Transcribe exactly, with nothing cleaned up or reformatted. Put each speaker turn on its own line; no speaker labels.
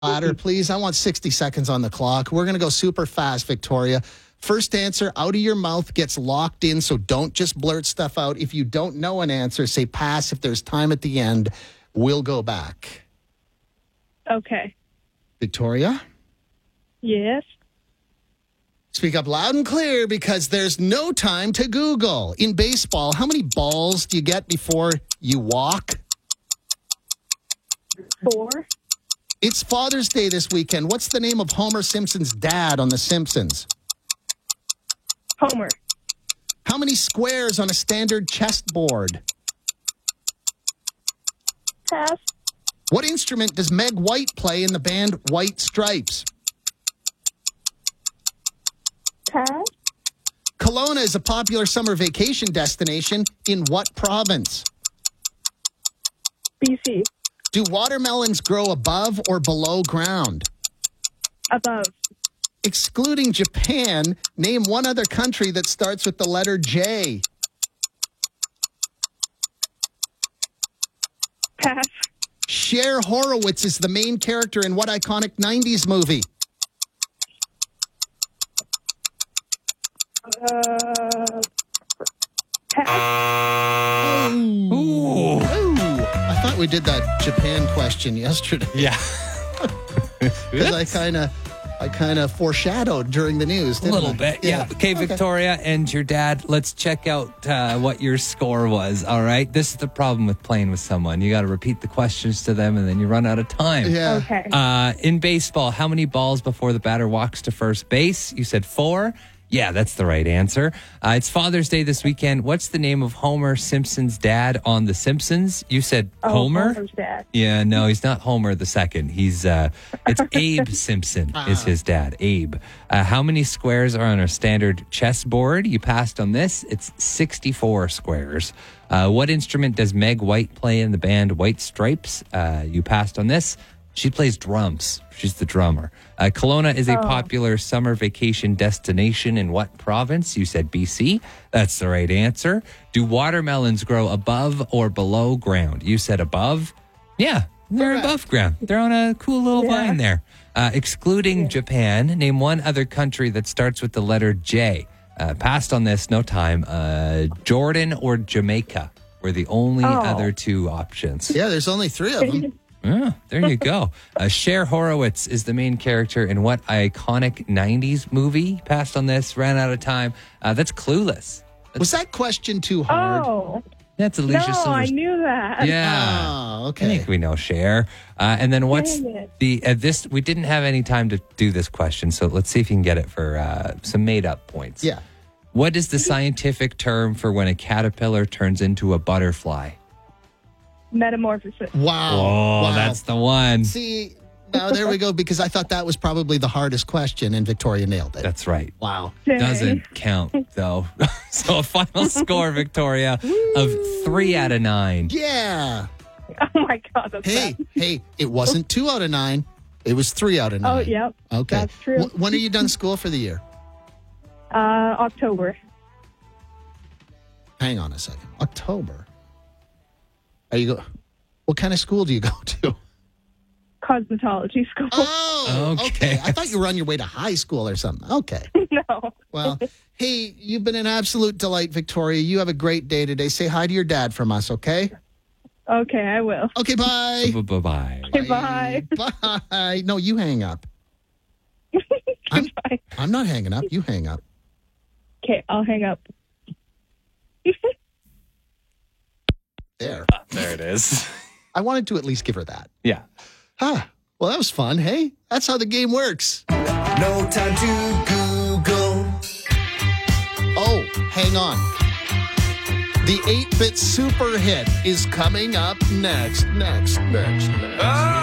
Ladder, please. I want sixty seconds on the clock. We're going to go super fast, Victoria. First answer out of your mouth gets locked in, so don't just blurt stuff out. If you don't know an answer, say pass. If there's time at the end, we'll go back.
Okay.
Victoria?
Yes.
Speak up loud and clear because there's no time to Google. In baseball, how many balls do you get before you walk?
Four.
It's Father's Day this weekend. What's the name of Homer Simpson's dad on The Simpsons?
Homer.
How many squares on a standard chessboard?
Pass.
What instrument does Meg White play in the band White Stripes?
Pass.
Kelowna is a popular summer vacation destination in what province?
B C.
Do watermelons grow above or below ground?
Above.
Excluding Japan, name one other country that starts with the letter J.
Pass.
Cher Horowitz is the main character in what iconic nineties movie?
Uh, pass.
Ooh. Ooh. I thought we did that Japan question yesterday.
Yeah.
Because I kind of I kind of foreshadowed during the news,
A
didn't
little
I?
bit, yeah. Okay, Victoria and your dad, let's check out uh, what your score was, all right? This is the problem with playing with someone. You got to repeat the questions to them, and then you run out of time.
Yeah.
Okay.
Uh, in baseball, how many balls before the batter walks to first base? You said four. Yeah, that's the right answer. Uh, it's Father's Day this weekend. What's the name of Homer Simpson's dad on The Simpsons? You said
Oh,
Homer?
Homer's dad.
Yeah, no, he's not Homer the second. He's uh, it's Abe Simpson is his dad, Abe. Uh, how many squares are on a standard chessboard? You passed on this. It's sixty-four squares. Uh, what instrument does Meg White play in the band White Stripes? Uh, you passed on this. She plays drums. She's the drummer. Uh, Kelowna is a
Oh.
popular summer vacation destination in what province? You said B C. That's the right answer. Do watermelons grow above or below ground? You said above. Yeah, they're
Correct.
above ground. They're on a cool little
Yeah.
vine there. Uh, excluding Japan, name one other country that starts with the letter J. Uh, passed on this, no time. Uh, Jordan or Jamaica were the only
Oh.
other two options.
Yeah, there's only three of them.
Yeah, there you go. Uh, Cher Horowitz is the main character in what iconic nineties movie? Passed on this, ran out of time. Uh, that's Clueless.
Was that question too hard?
Oh.
That's
No,
Alicia
I
Silverstone.
knew that.
Yeah.
Oh,
I
okay.
think we know Cher. Uh, and then what's
Dang it.
the uh, this? We didn't have any time to do this question, so let's see if you can get it for uh, some made up points.
Yeah.
What is the scientific term for when a caterpillar turns into a butterfly?
Metamorphosis.
Wow.
Oh,
wow.
that's the one.
See, now there we go, because I thought that was probably the hardest question, and Victoria nailed it.
That's right.
Wow.
Dang.
Doesn't count though. So a final score, Victoria, of three out of nine.
Yeah.
Oh, my God. That's
Hey,
bad.
hey, it wasn't two out of nine. It was three out of nine.
Oh, yep.
Okay.
That's true.
Wh- when are you done school for the year?
Uh, October.
Hang on a second. October. Are you go? What kind of school do you go to?
Cosmetology school.
Oh, okay.
Okay.
I thought you were on your way to high school or something. Okay.
No.
Well, hey, you've been an absolute delight, Victoria. You have a great day today. Say hi to your dad from us, okay?
Okay, I will.
Okay, bye.
Bye-bye.
Bye.
Bye. No, you hang up. I'm,
Goodbye.
I'm not hanging up. You hang up.
Okay, I'll hang up.
There.
There it is.
I wanted to at least give her that.
Yeah.
Ah, well, that was fun. Hey, that's how the game works.
No time to Google.
Oh, hang on. The eight-bit super hit is coming up next, next, next, next.